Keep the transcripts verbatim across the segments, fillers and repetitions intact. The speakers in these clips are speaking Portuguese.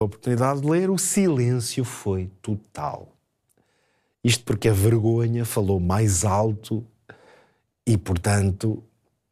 A oportunidade de ler, o silêncio foi total. Isto porque a vergonha falou mais alto e, portanto,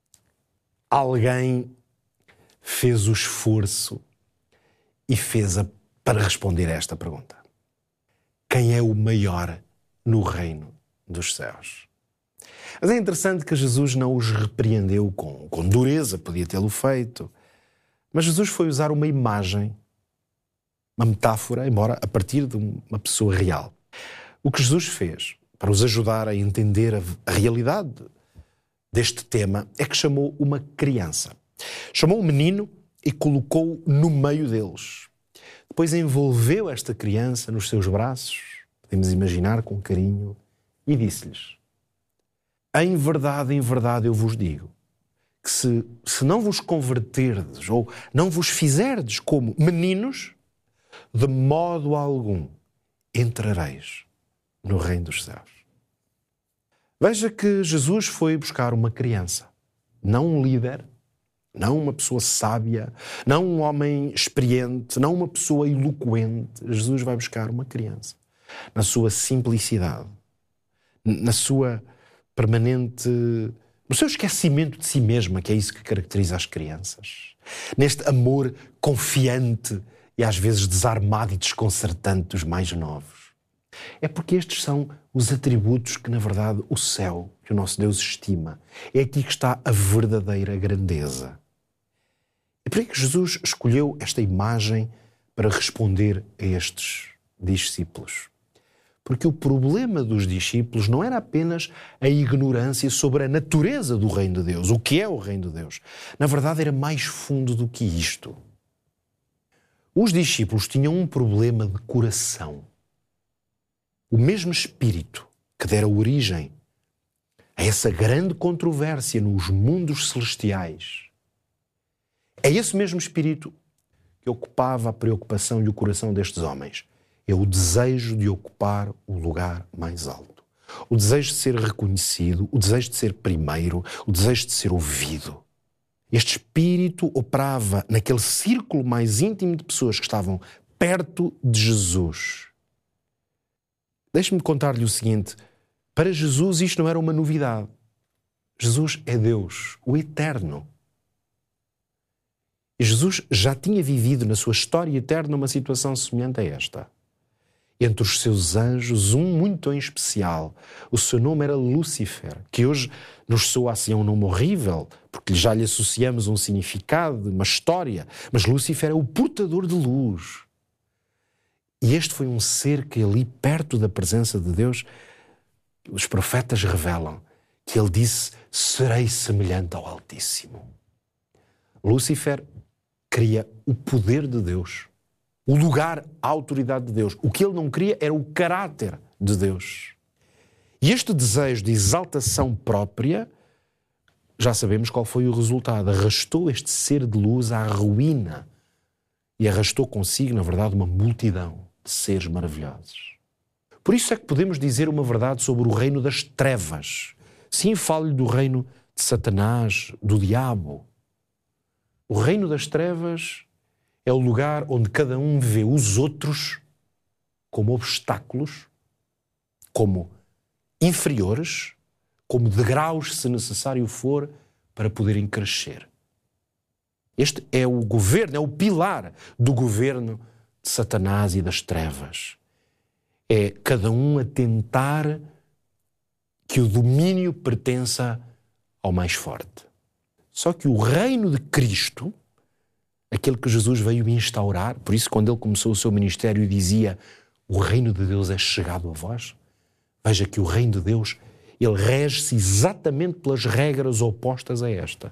alguém fez o esforço e fez a, para responder a esta pergunta. Quem é o maior no reino dos céus? Mas é interessante que Jesus não os repreendeu com, com dureza, podia tê-lo feito. Mas Jesus foi usar uma imagem, uma metáfora, embora a partir de uma pessoa real. O que Jesus fez para os ajudar a entender a, a realidade deste tema é que chamou uma criança. Chamou um menino e colocou-o no meio deles. Depois envolveu esta criança nos seus braços, podemos imaginar com carinho, e disse-lhes: em verdade, em verdade eu vos digo, que se, se não vos converterdes ou não vos fizerdes como meninos, de modo algum entrareis no reino dos céus. Veja que Jesus foi buscar uma criança, não um líder, não uma pessoa sábia, não um homem experiente, não uma pessoa eloquente. Jesus vai buscar uma criança, na sua simplicidade, na sua permanente, no seu esquecimento de si mesma, que é isso que caracteriza as crianças, neste amor confiante e às vezes desarmado e desconcertante dos mais novos. É porque estes são os atributos que, na verdade, o céu, que o nosso Deus estima. É aqui que está a verdadeira grandeza. É por isso que Jesus escolheu esta imagem para responder a estes discípulos. Porque o problema dos discípulos não era apenas a ignorância sobre a natureza do reino de Deus, o que é o reino de Deus. Na verdade, era mais fundo do que isto. Os discípulos tinham um problema de coração. O mesmo espírito que dera origem a essa grande controvérsia nos mundos celestiais, é esse mesmo espírito que ocupava a preocupação e o coração destes homens. É o desejo de ocupar o lugar mais alto. O desejo de ser reconhecido, o desejo de ser primeiro, o desejo de ser ouvido. Este espírito operava naquele círculo mais íntimo de pessoas que estavam perto de Jesus. Deixe-me contar-lhe o seguinte: para Jesus isto não era uma novidade. Jesus é Deus, o Eterno. E Jesus já tinha vivido na sua história eterna uma situação semelhante a esta. Entre os seus anjos, um muito em especial. O seu nome era Lúcifer, que hoje nos soa assim um nome horrível, porque já lhe associamos um significado, uma história. Mas Lúcifer é o portador de luz. E este foi um ser que ali, perto da presença de Deus, os profetas revelam que ele disse: serei semelhante ao Altíssimo. Lúcifer queria o poder de Deus, o lugar, a autoridade de Deus. O que ele não queria era o caráter de Deus. E este desejo de exaltação própria, já sabemos qual foi o resultado. Arrastou este ser de luz à ruína e arrastou consigo, na verdade, uma multidão de seres maravilhosos. Por isso é que podemos dizer uma verdade sobre o reino das trevas. Sim, falo-lhe do reino de Satanás, do diabo. O reino das trevas é o lugar onde cada um vê os outros como obstáculos, como inferiores, como degraus, se necessário for, para poderem crescer. Este é o governo, é o pilar do governo de Satanás e das trevas. É cada um a tentar que o domínio pertença ao mais forte. Só que o reino de Cristo, aquele que Jesus veio instaurar, por isso quando ele começou o seu ministério dizia: o reino de Deus é chegado a vós. Veja que o reino de Deus, ele rege-se exatamente pelas regras opostas a esta.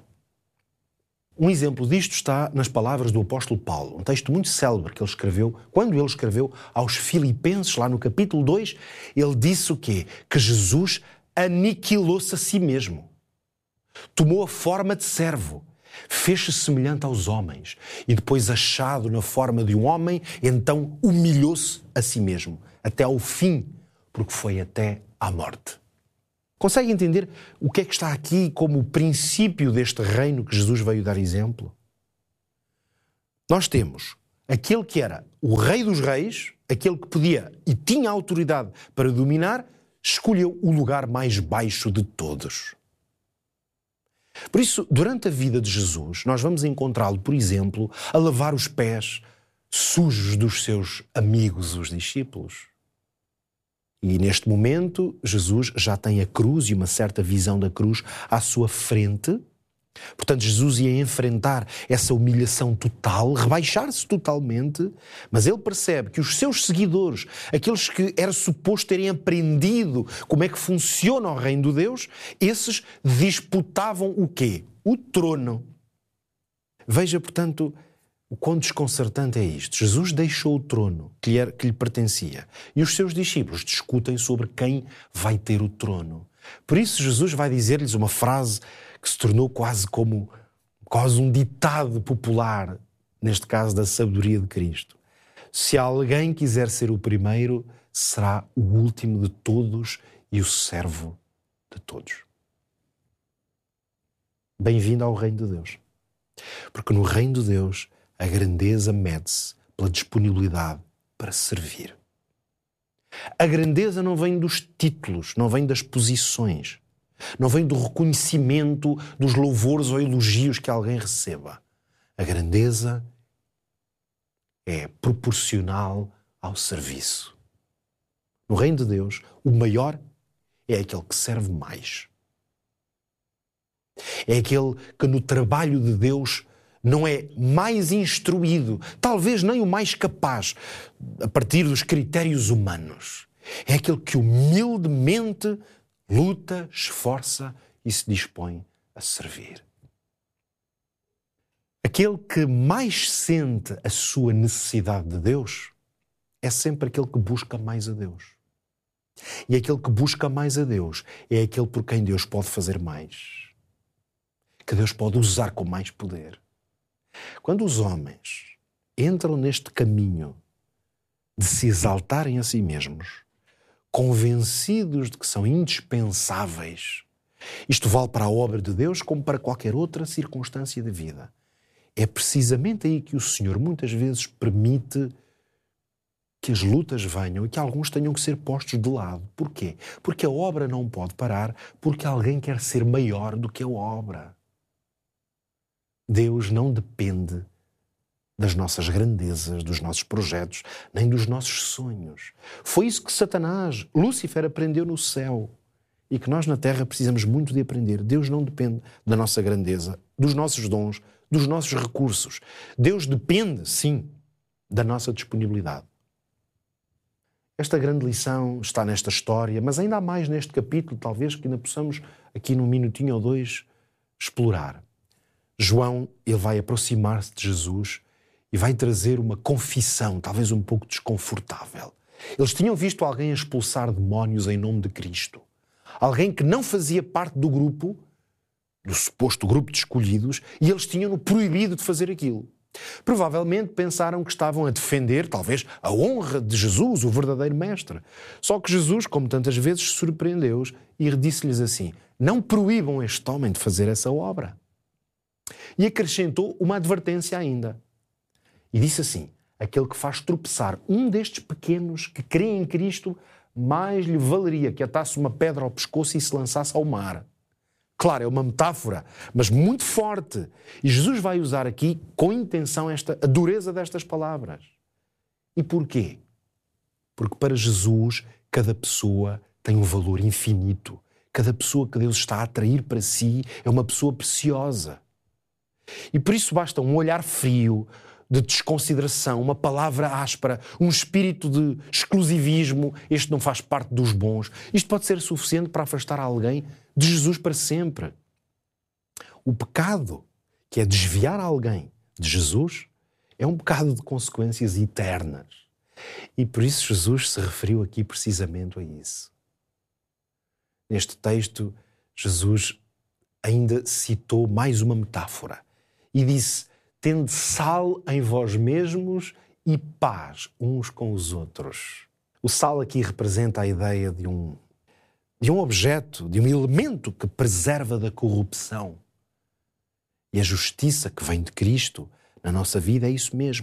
Um exemplo disto está nas palavras do apóstolo Paulo, um texto muito célebre que ele escreveu, quando ele escreveu aos Filipenses, lá no capítulo dois, ele disse o quê? Que Jesus aniquilou-se a si mesmo. Tomou a forma de servo, fez-se semelhante aos homens e depois, achado na forma de um homem, então humilhou-se a si mesmo, até ao fim, porque foi até à morte. Consegue entender o que é que está aqui como o princípio deste reino que Jesus veio dar exemplo? Nós temos aquele que era o rei dos reis, aquele que podia e tinha autoridade para dominar, escolheu o lugar mais baixo de todos. Por isso, durante a vida de Jesus, nós vamos encontrá-lo, por exemplo, a lavar os pés sujos dos seus amigos, os discípulos. E neste momento, Jesus já tem a cruz e uma certa visão da cruz à sua frente. Portanto, Jesus ia enfrentar essa humilhação total, rebaixar-se totalmente, mas ele percebe que os seus seguidores, aqueles que era suposto terem aprendido como é que funciona o reino de Deus, esses disputavam o quê? O trono. Veja, portanto, o quão desconcertante é isto. Jesus deixou o trono que lhe, era, que lhe pertencia e os seus discípulos discutem sobre quem vai ter o trono. Por isso, Jesus vai dizer-lhes uma frase que se tornou quase como quase um ditado popular, neste caso da sabedoria de Cristo. Se alguém quiser ser o primeiro, será o último de todos e o servo de todos. Bem-vindo ao reino de Deus. Porque no reino de Deus, a grandeza mede-se pela disponibilidade para servir. A grandeza não vem dos títulos, não vem das posições, não vem do reconhecimento dos louvores ou elogios que alguém receba. A grandeza é proporcional ao serviço. No reino de Deus, o maior é aquele que serve mais. É aquele que no trabalho de Deus não é mais instruído, talvez nem o mais capaz, a partir dos critérios humanos. É aquele que humildemente luta, esforça e se dispõe a servir. Aquele que mais sente a sua necessidade de Deus é sempre aquele que busca mais a Deus. E aquele que busca mais a Deus é aquele por quem Deus pode fazer mais, que Deus pode usar com mais poder. Quando os homens entram neste caminho de se exaltarem a si mesmos, convencidos de que são indispensáveis, isto vale para a obra de Deus como para qualquer outra circunstância da vida. É precisamente aí que o Senhor muitas vezes permite que as lutas venham e que alguns tenham que ser postos de lado. Porquê? Porque a obra não pode parar porque alguém quer ser maior do que a obra. Deus não depende das nossas grandezas, dos nossos projetos, nem dos nossos sonhos. Foi isso que Satanás, Lúcifer, aprendeu no céu e que nós na terra precisamos muito de aprender. Deus não depende da nossa grandeza, dos nossos dons, dos nossos recursos. Deus depende, sim, da nossa disponibilidade. Esta grande lição está nesta história, mas ainda há mais neste capítulo, talvez, que ainda possamos, aqui num minutinho ou dois, explorar. João, ele vai aproximar-se de Jesus e vai trazer uma confissão, talvez um pouco desconfortável. Eles tinham visto alguém expulsar demónios em nome de Cristo. Alguém que não fazia parte do grupo, do suposto grupo de escolhidos, e eles tinham-no proibido de fazer aquilo. Provavelmente pensaram que estavam a defender, talvez, a honra de Jesus, o verdadeiro mestre. Só que Jesus, como tantas vezes, surpreendeu-os e disse-lhes assim: não proíbam este homem de fazer essa obra. E acrescentou uma advertência ainda. E disse assim: aquele que faz tropeçar um destes pequenos que creem em Cristo, mais lhe valeria que atasse uma pedra ao pescoço e se lançasse ao mar. Claro, é uma metáfora, mas muito forte. E Jesus vai usar aqui, com intenção, esta, a dureza destas palavras. E porquê? Porque para Jesus, cada pessoa tem um valor infinito. Cada pessoa que Deus está a atrair para si é uma pessoa preciosa. E por isso basta um olhar frio, de desconsideração, uma palavra áspera, um espírito de exclusivismo, este não faz parte dos bons. Isto pode ser suficiente para afastar alguém de Jesus para sempre. O pecado, que é desviar alguém de Jesus, é um pecado de consequências eternas. E por isso Jesus se referiu aqui precisamente a isso. Neste texto, Jesus ainda citou mais uma metáfora e disse: tende sal em vós mesmos e paz uns com os outros. O sal aqui representa a ideia de um, de um objeto, de um elemento que preserva da corrupção. E a justiça que vem de Cristo na nossa vida é isso mesmo.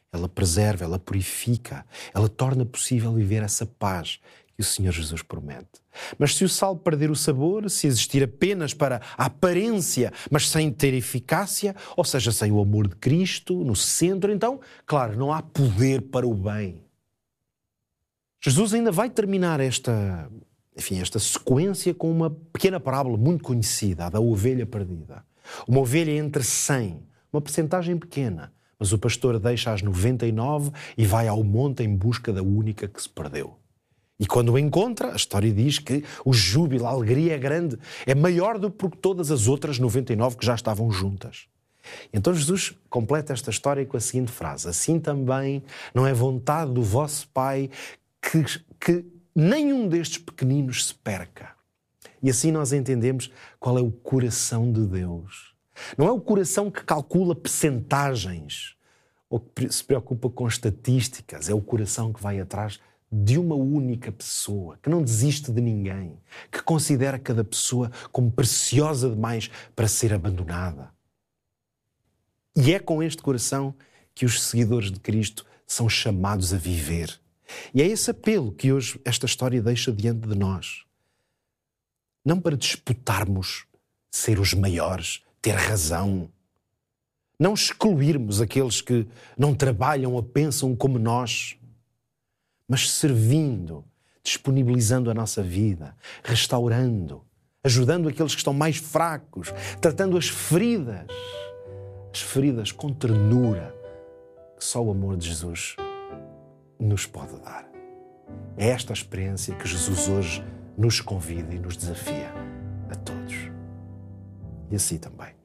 ela preserva, ela purifica, ela torna possível viver essa paz que o Senhor Jesus promete. Mas se o sal perder o sabor, se existir apenas para a aparência, mas sem ter eficácia, ou seja, sem o amor de Cristo no centro, então, claro, não há poder para o bem. Jesus ainda vai terminar esta, enfim, esta sequência com uma pequena parábola muito conhecida, a da ovelha perdida. Uma ovelha entre cem, uma percentagem pequena, mas o pastor deixa as noventa e nove e vai ao monte em busca da única que se perdeu. E quando o encontra, a história diz que o júbilo, a alegria é grande, é maior do que todas as outras noventa e nove que já estavam juntas. Então Jesus completa esta história com a seguinte frase: assim também não é vontade do vosso Pai que, que nenhum destes pequeninos se perca. E assim nós entendemos qual é o coração de Deus. Não é o coração que calcula percentagens ou que se preocupa com estatísticas, é o coração que vai atrás de uma única pessoa, que não desiste de ninguém, que considera cada pessoa como preciosa demais para ser abandonada. E é com este coração que os seguidores de Cristo são chamados a viver. E é esse apelo que hoje esta história deixa diante de nós. Não para disputarmos ser os maiores, ter razão. Não excluirmos aqueles que não trabalham ou pensam como nós, mas servindo, disponibilizando a nossa vida, restaurando, ajudando aqueles que estão mais fracos, tratando as feridas, as feridas com ternura que só o amor de Jesus nos pode dar. É esta a experiência que Jesus hoje nos convida e nos desafia a todos. E assim também.